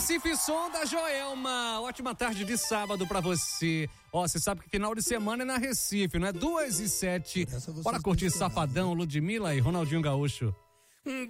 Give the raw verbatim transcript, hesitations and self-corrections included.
Recife, som da Joelma. Ótima tarde de sábado pra você. Ó, você sabe que final de semana é na Recife, não é? Duas e sete. Bora curtir Safadão, Ludmilla e Ronaldinho Gaúcho.